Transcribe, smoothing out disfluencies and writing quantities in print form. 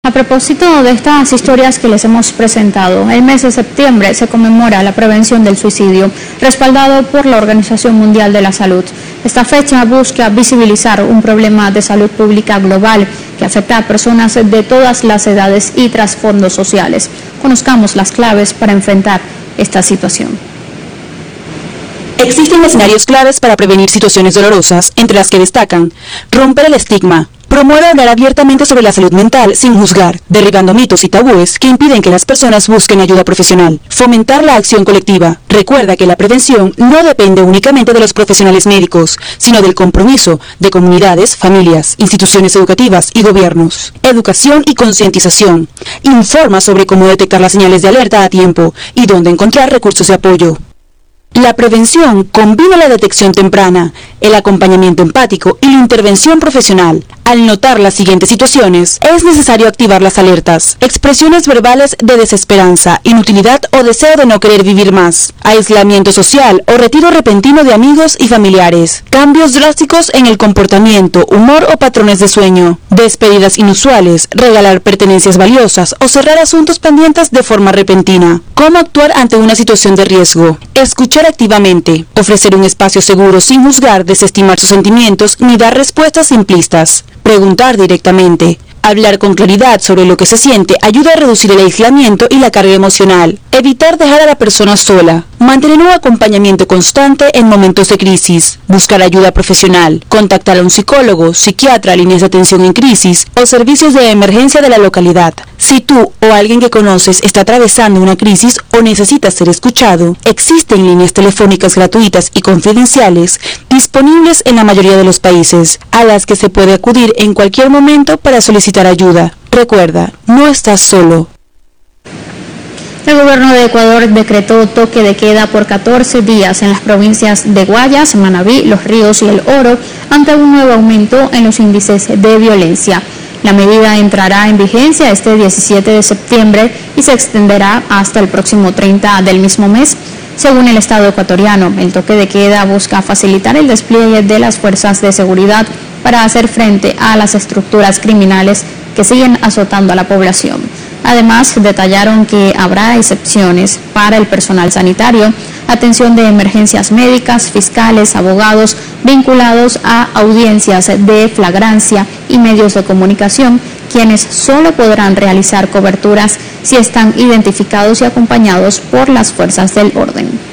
A propósito de estas historias que les hemos presentado, el mes de septiembre se conmemora la prevención del suicidio, respaldado por la Organización Mundial de la Salud. Esta fecha busca visibilizar un problema de salud pública global que afecta a personas de todas las edades y trasfondos sociales. Conozcamos las claves para enfrentar esta situación. Existen escenarios claves para prevenir situaciones dolorosas, entre las que destacan: romper el estigma. Promueve hablar abiertamente sobre la salud mental sin juzgar, derribando mitos y tabúes que impiden que las personas busquen ayuda profesional. Fomentar la acción colectiva. Recuerda que la prevención no depende únicamente de los profesionales médicos, sino del compromiso de comunidades, familias, instituciones educativas y gobiernos. Educación y concientización. Informa sobre cómo detectar las señales de alerta a tiempo y dónde encontrar recursos de apoyo. La prevención combina la detección temprana, el acompañamiento empático y la intervención profesional. Al notar las siguientes situaciones, es necesario activar las alertas: expresiones verbales de desesperanza, inutilidad o deseo de no querer vivir más, aislamiento social o retiro repentino de amigos y familiares, cambios drásticos en el comportamiento, humor o patrones de sueño, despedidas inusuales, regalar pertenencias valiosas o cerrar asuntos pendientes de forma repentina. ¿Cómo actuar ante una situación de riesgo? Escuchar activamente, ofrecer un espacio seguro sin juzgar, desestimar sus sentimientos ni dar respuestas simplistas. Preguntar directamente. Hablar con claridad sobre lo que se siente ayuda a reducir el aislamiento y la carga emocional. Evitar dejar a la persona sola. Mantener un acompañamiento constante en momentos de crisis. Buscar ayuda profesional. Contactar a un psicólogo, psiquiatra, líneas de atención en crisis o servicios de emergencia de la localidad. Si tú o alguien que conoces está atravesando una crisis o necesita ser escuchado, existen líneas telefónicas gratuitas y confidenciales disponibles en la mayoría de los países, a las que se puede acudir en cualquier momento para solicitar ayuda. Recuerda, no estás solo. El gobierno de Ecuador decretó toque de queda por 14 días en las provincias de Guayas, Manabí, Los Ríos y El Oro, ante un nuevo aumento en los índices de violencia. La medida entrará en vigencia este 17 de septiembre y se extenderá hasta el próximo 30 del mismo mes. Según el Estado ecuatoriano, el toque de queda busca facilitar el despliegue de las fuerzas de seguridad para hacer frente a las estructuras criminales que siguen azotando a la población. Además, detallaron que habrá excepciones para el personal sanitario, atención de emergencias médicas, fiscales, abogados vinculados a audiencias de flagrancia y medios de comunicación, quienes solo podrán realizar coberturas si están identificados y acompañados por las fuerzas del orden.